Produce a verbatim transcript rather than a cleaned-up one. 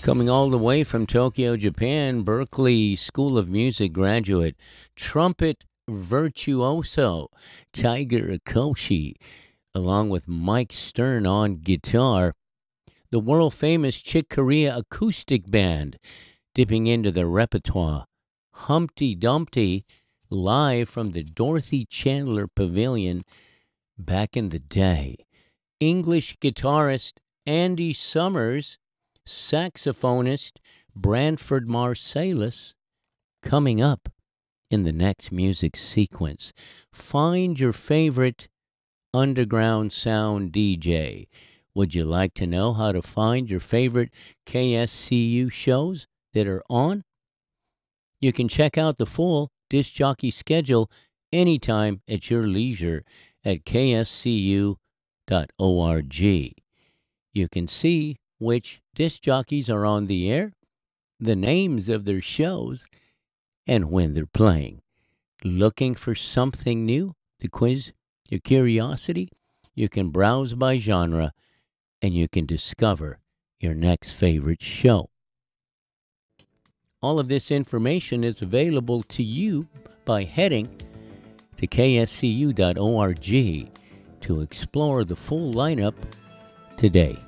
Coming all the way from Tokyo, Japan, Berklee School of Music graduate, trumpet virtuoso Tiger Koshi, along with Mike Stern on guitar. The world famous Chick Corea Acoustic Band, dipping into the repertoire. Humpty Dumpty, live from the Dorothy Chandler Pavilion back in the day. English guitarist Andy Summers, saxophonist Branford Marsalis, coming up in the next music sequence. Find your favorite underground sound D J. Would you like to know how to find your favorite K S C U shows that are on? You can check out the full disc jockey schedule anytime at your leisure at k s c u dot org. You can see which disc jockeys are on the air, the names of their shows, and when they're playing. Looking for something new to quiz your curiosity? You can browse by genre and you can discover your next favorite show. All of this information is available to you by heading to k s c u dot org to explore the full lineup today.